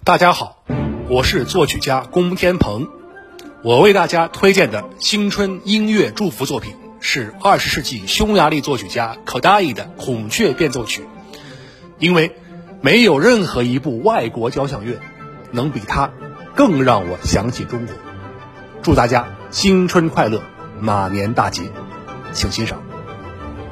大家好，我是作曲家龚天鹏。我为大家推荐的新春音乐祝福作品是20世纪匈牙利作曲家可达伊的孔雀变奏曲，因为没有任何一部外国交响乐能比它更让我想起中国。祝大家新春快乐，马年大吉，请欣赏。